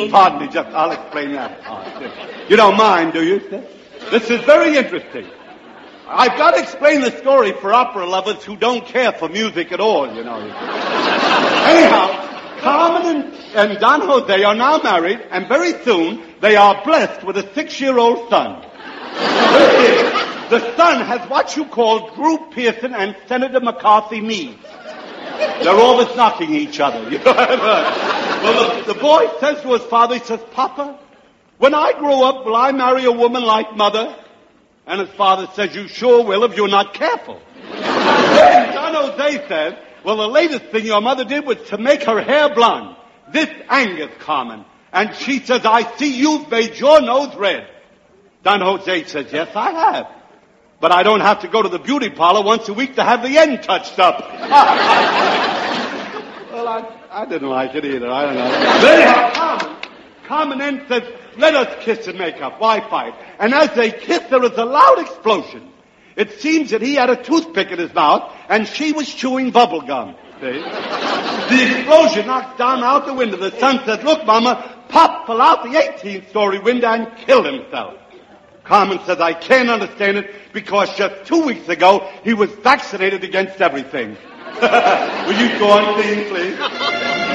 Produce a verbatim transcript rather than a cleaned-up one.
Pardon me, just, I'll explain that. You don't mind, do you? This is very interesting. I've got to explain the story for opera lovers who don't care for music at all, you know. Anyhow, Carmen and, and Don Jose are now married, and very soon they are blessed with a six-year-old son. The son has what you call Drew Pearson and Senator McCarthy needs. They're always knocking each other. You know? Well, the, the boy says to his father, he says, Papa, when I grow up, will I marry a woman like Mother? And his father says, you sure will if you're not careful. Then Don Jose says, well, the latest thing your mother did was to make her hair blonde. This angers Carmen. And she says, I see you've made your nose red. Don Jose says, yes, I have. But I don't have to go to the beauty parlor once a week to have the end touched up. Well, I, I didn't like it either. I don't know. But anyhow, Carmen, Carmen then says, let us kiss and make up. Why fight? And as they kiss, there is a loud explosion. It seems that he had a toothpick in his mouth, and she was chewing bubble gum. See? The explosion knocked down out the window. The son said, look, Mama, Pop fell out the eighteenth story window and killed himself. Carmen says, I can't understand it because just two weeks ago he was vaccinated against everything. Will you go on, please, please?